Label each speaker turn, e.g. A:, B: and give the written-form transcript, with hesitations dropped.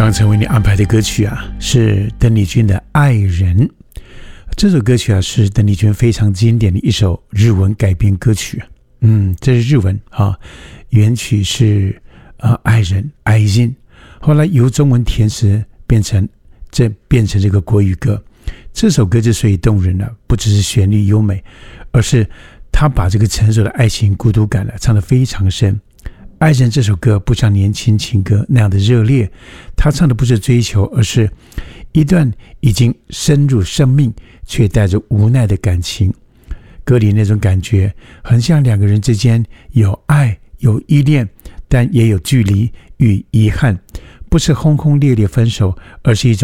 A: 刚才为你安排的歌曲是邓丽君的《爱人》。这首歌曲是邓丽君非常经典的一首日文改编歌曲。这是日文原曲是爱人爱人，后来由中文填词变成这个国语歌。这首歌之所以动人不只是旋律优美，而是他把这个成熟的爱情孤独感唱得非常深。爱人这首歌不像年轻情歌那样的热烈，他唱的不是追求，而是一段已经深入生命却带着无奈的感情。歌里那种感觉很像两个人之间有爱有依恋，但也有距离与遗憾，不是轰轰烈烈分手，而是一种